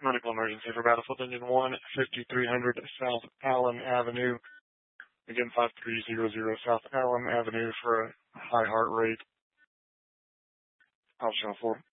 Medical emergency for Battlefield Engine 1, 5300 South Allen Avenue. Again, 5300 South Allen Avenue for a high heart rate. Optional 4.